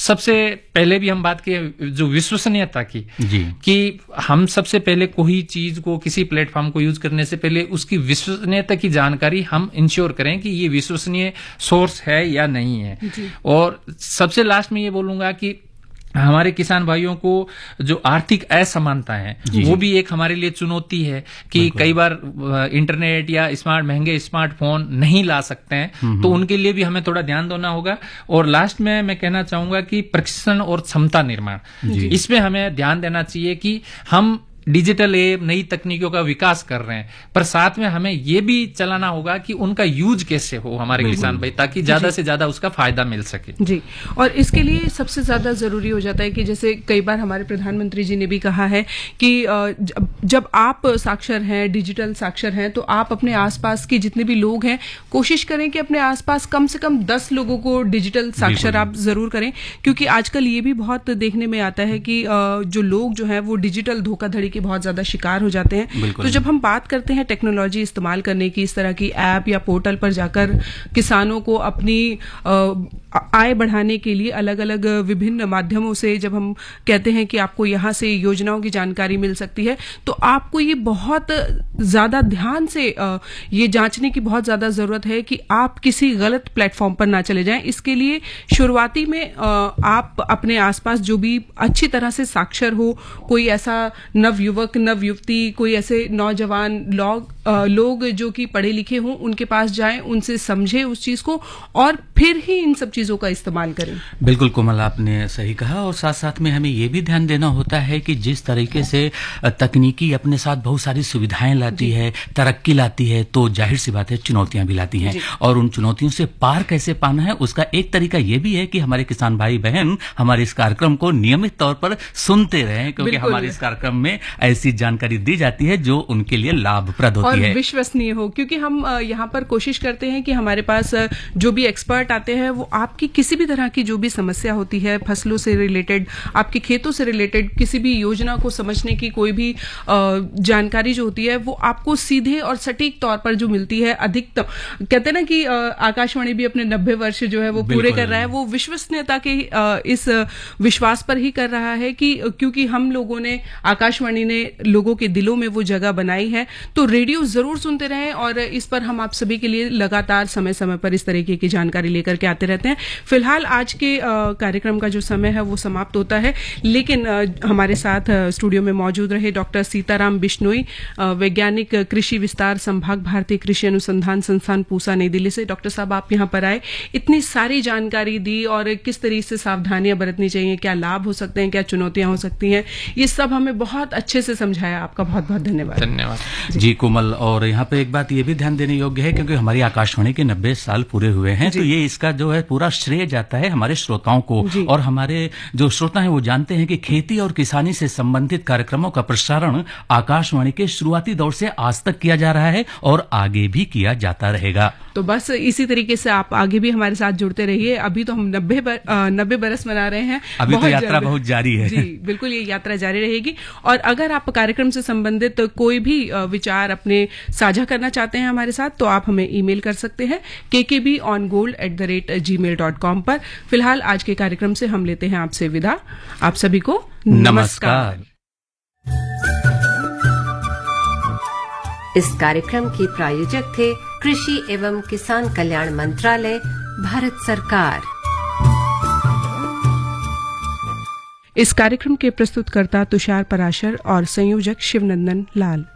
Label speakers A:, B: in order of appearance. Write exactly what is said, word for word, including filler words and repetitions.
A: सबसे पहले भी हम बात की जो विश्वसनीयता की
B: जी,
A: कि हम सबसे पहले कोई चीज को, किसी प्लेटफॉर्म को यूज करने से पहले उसकी विश्वसनीयता की जानकारी हम इंश्योर करें कि ये विश्वसनीय सोर्स है या नहीं है। और सबसे लास्ट में ये बोलूंगा कि हमारे किसान भाइयों को जो आर्थिक असमानता है वो भी एक हमारे लिए चुनौती है कि कई बार इंटरनेट या स्मार्ट महंगे स्मार्टफोन नहीं ला सकते हैं, तो उनके लिए भी हमें थोड़ा ध्यान देना होगा। और लास्ट में मैं कहना चाहूंगा कि प्रशिक्षण और क्षमता निर्माण, इसमें हमें ध्यान देना चाहिए कि हम डिजिटल ऐप, नई तकनीकों का विकास कर रहे हैं, पर साथ में हमें ये भी चलाना होगा कि उनका यूज कैसे हो हमारे किसान भाई, ताकि ज्यादा से ज्यादा उसका फायदा मिल सके।
C: जी, और इसके लिए सबसे ज्यादा जरूरी हो जाता है कि जैसे कई बार हमारे प्रधानमंत्री जी ने भी कहा है कि जब आप साक्षर हैं, डिजिटल साक्षर हैं, तो आप अपने आसपास के जितने भी लोग हैं कोशिश करें कि अपने आसपास कम से कम दस लोगों को डिजिटल साक्षर आप जरूर करें, क्योंकि आजकल ये भी बहुत देखने में आता है कि जो लोग जो है वो डिजिटल धोखाधड़ी के बहुत ज्यादा शिकार हो जाते हैं। तो जब हम बात करते हैं टेक्नोलॉजी इस्तेमाल करने की, इस तरह की ऐप या पोर्टल पर जाकर किसानों को अपनी आय बढ़ाने के लिए अलग अलग विभिन्न माध्यमों से जब हम कहते हैं कि आपको यहाँ से योजनाओं की जानकारी मिल सकती है, तो आपको ये बहुत ज्यादा ध्यान से ये जांचने की बहुत ज्यादा जरूरत है कि आप किसी गलत प्लेटफॉर्म पर ना चले जाएं। इसके लिए शुरुआती में आप अपने आसपास जो भी अच्छी तरह से साक्षर हो, कोई ऐसा नव युवक, नव युवती, कोई ऐसे नौजवान लोग लोग जो कि पढ़े लिखे हों, उनके पास जाएं, उनसे समझे उस चीज को और फिर ही इन सब चीजों का इस्तेमाल करें।
B: बिल्कुल कोमल, आपने सही कहा। और साथ साथ में हमें यह भी ध्यान देना होता है कि जिस तरीके से तकनीकी अपने साथ बहुत सारी सुविधाएं लाती है, तरक्की लाती है, तो जाहिर सी बात है चुनौतियां भी लाती हैं, और उन चुनौतियों से पार कैसे पाना है उसका एक तरीका यह भी है कि हमारे किसान भाई बहन हमारे इस कार्यक्रम को नियमित तौर पर सुनते रहें, क्योंकि हमारे इस कार्यक्रम में ऐसी जानकारी दी जाती है जो उनके लिए लाभप्रद होती है
C: और विश्वसनीय हो। क्योंकि हम यहाँ पर कोशिश करते हैं कि हमारे पास जो भी एक्सपर्ट आते हैं वो आपकी किसी भी तरह की जो भी समस्या होती है, फसलों से रिलेटेड, आपके खेतों से रिलेटेड, किसी भी योजना को समझने की कोई भी जानकारी जो होती है वो आपको सीधे और सटीक तौर पर जो मिलती है अधिकतम। कहते हैं ना कि आकाशवाणी भी अपने नब्बे वर्ष जो है वो पूरे कर रहा है, वो विश्वसनीयता के इस विश्वास पर ही कर रहा है कि क्योंकि हम लोगों ने, आकाशवाणी ने लोगों के दिलों में वो जगह बनाई है। तो रेडियो जरूर सुनते रहें और इस पर हम आप सभी के लिए लगातार समय समय पर इस तरीके की जानकारी लेकर के आते रहते हैं। फिलहाल आज के कार्यक्रम का जो समय है वो समाप्त होता है, लेकिन हमारे साथ स्टूडियो में मौजूद रहे डॉक्टर सीताराम बिश्नोई, वैज्ञानिक, कृषि विस्तार संभाग, भारतीय कृषि अनुसंधान संस्थान पूसा, नई दिल्ली से। डॉक्टर साहब, आप यहाँ पर आए, इतनी सारी जानकारी दी और किस तरीके से सावधानियां बरतनी चाहिए, क्या लाभ हो सकते हैं, क्या चुनौतियां हो सकती हैं, ये सब हमें बहुत अच्छे से समझाया। आपका बहुत बहुत धन्यवाद।
A: धन्यवाद
B: जी कोमल। और यहाँ पे एक बात ये भी ध्यान देने योग्य है, क्योंकि हमारी आकाशवाणी के नब्बे साल पूरे हुए हैं, तो ये इसका जो है पूरा श्रेय जाता है हमारे श्रोताओं को। और हमारे जो श्रोता हैं वो जानते हैं कि खेती और किसानी से संबंधित कार्यक्रमों का प्रसारण आकाशवाणी के शुरुआती दौर से आज तक किया जा रहा है और आगे भी किया जाता रहेगा।
C: तो बस इसी तरीके से आप आगे भी हमारे साथ जुड़ते रहिए। अभी तो हम नब्बे बर, नब्बे बरस मना रहे हैं,
B: अभी तो यात्रा बहुत जारी है।
C: जी बिल्कुल, ये यात्रा जारी रहेगी। और अगर आप कार्यक्रम से संबंधित कोई भी विचार अपने साझा करना चाहते हैं हमारे साथ, तो आप हमें ईमेल कर सकते हैं के के be on gold at the rate ji mail dot com पर। फिलहाल आज के कार्यक्रम से हम लेते हैं आपसे विदा। आप सभी को नमस्कार।
D: इस कार्यक्रम के प्रायोजक थे कृषि एवं किसान कल्याण मंत्रालय, भारत सरकार।
C: इस कार्यक्रम के प्रस्तुतकर्ता तुषार पराशर और संयोजक शिवनंदन लाल।